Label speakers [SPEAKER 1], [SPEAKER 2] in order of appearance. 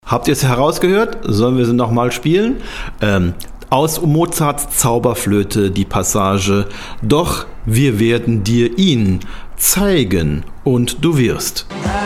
[SPEAKER 1] Habt ihr es herausgehört? Sollen wir sie nochmal spielen? Aus Mozarts Zauberflöte die Passage: Doch wir werden dir ihn zeigen und du wirst.